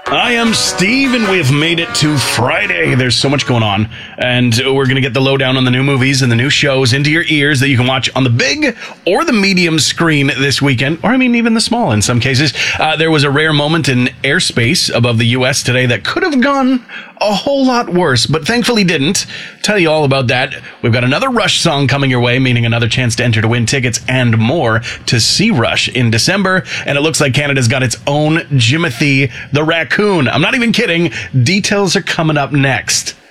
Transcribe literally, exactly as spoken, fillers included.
I am Steve, and we've made it to Friday. There's so much going on, and we're going to get the lowdown on the new movies and the new shows into your ears that you can watch on the big or the medium screen this weekend, or I mean even the small in some cases. Uh, there was a rare moment in airspace above the U S today that could have gone a whole lot worse, but thankfully didn't. Tell you all about that. We've got another Rush song coming your way, meaning another chance to enter to win tickets and more to see Rush in December, and it looks like Canada's got its own Jimothy the Raccoon. I'm not even kidding. Details are coming up next.